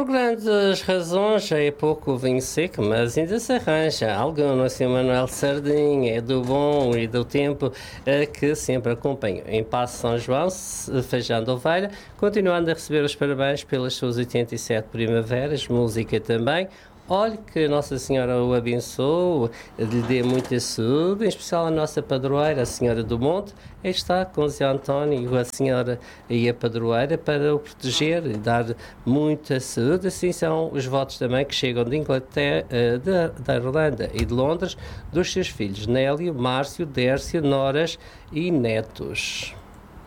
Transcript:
por grandes razões, já é pouco o vinho seco, mas ainda se arranja algo no Sr. Manuel Sardinha, é do bom e do tempo que sempre acompanho. Em Paço São João, Feijão de Ovelha, continuando a receber os parabéns pelas suas 87 primaveras, música também. Olhe que Nossa Senhora o abençoe, lhe dê muita saúde, em especial a nossa padroeira, a Senhora do Monte. Aí está com o Zé António, a Senhora e a padroeira, para o proteger e dar muita saúde. Assim são os votos também que chegam de Inglaterra, da Irlanda e de Londres, dos seus filhos Nélio, Márcio, Dércio, Noras e netos.